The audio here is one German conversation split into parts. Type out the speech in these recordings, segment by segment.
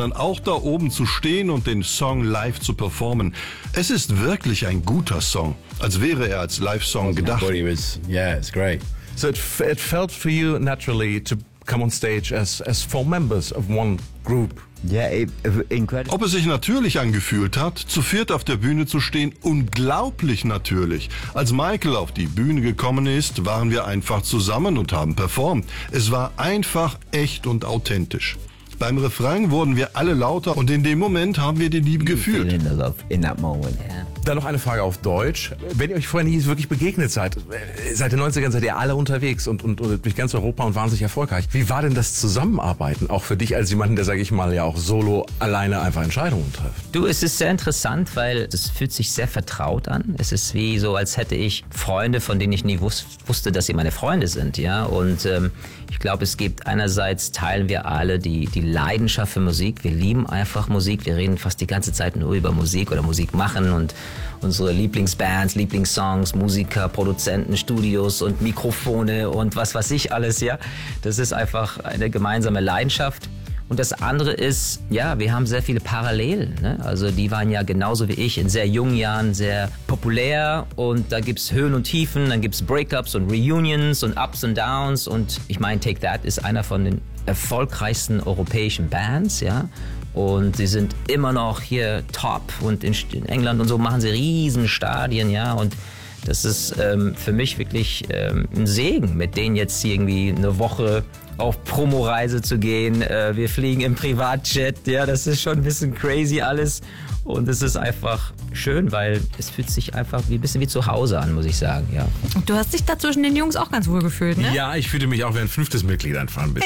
sondern auch da oben zu stehen und den Song live zu performen. Es ist wirklich ein guter Song, als wäre er als Live-Song gedacht. Yeah, it's great. So it felt for you naturally to come on stage as four members of one group. Yeah, incredible. Ob es sich natürlich angefühlt hat, zu viert auf der Bühne zu stehen, unglaublich natürlich. Als Michael auf die Bühne gekommen ist, waren wir einfach zusammen und haben performt. Es war einfach echt und authentisch. Beim Refrain wurden wir alle lauter und in dem Moment haben wir die Liebe gefühlt. In the love in that moment. Yeah. Dann noch eine Frage auf Deutsch. Wenn ihr euch vorher nie wirklich begegnet seid, seit den 90ern seid ihr alle unterwegs und durch ganz Europa und wahnsinnig erfolgreich. Wie war denn das Zusammenarbeiten, auch für dich als jemanden, der, sage ich mal, ja auch solo alleine einfach Entscheidungen trifft? Du, es ist sehr interessant, weil es fühlt sich sehr vertraut an. Es ist wie so, als hätte ich Freunde, von denen ich nie wusste, dass sie meine Freunde sind, ja. Und ich glaube, es gibt einerseits, teilen wir alle die Leidenschaft für Musik. Wir lieben einfach Musik. Wir reden fast die ganze Zeit nur über Musik oder Musik machen und unsere Lieblingsbands, Lieblingssongs, Musiker, Produzenten, Studios und Mikrofone und was weiß ich alles, ja. Das ist einfach eine gemeinsame Leidenschaft. Und das andere ist, ja, wir haben sehr viele Parallelen, ne? Also die waren ja genauso wie ich in sehr jungen Jahren sehr populär und da gibt's Höhen und Tiefen, dann gibt's Breakups und Reunions und Ups und Downs und ich meine, Take That ist einer von den erfolgreichsten europäischen Bands, ja. Und sie sind immer noch hier top und in England und so machen sie riesen Stadien, ja. Und das ist für mich wirklich ein Segen, mit denen jetzt irgendwie eine Woche auf Promoreise zu gehen. Wir fliegen im Privatjet, ja, das ist schon ein bisschen crazy alles. Und es ist einfach schön, weil es fühlt sich einfach ein bisschen wie zu Hause an, muss ich sagen, ja. Und du hast dich da zwischen den Jungs auch ganz wohl gefühlt, ne? Ja, ich fühlte mich auch wie ein 5. Mitglied einfach ein bisschen.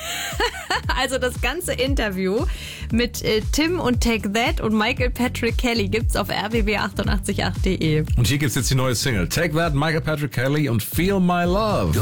Ja, also das ganze Interview mit Tim und Take That und Michael Patrick Kelly gibt's auf rbb888.de. Und hier gibt's jetzt die neue Single. Take That, Michael Patrick Kelly und Feel My Love.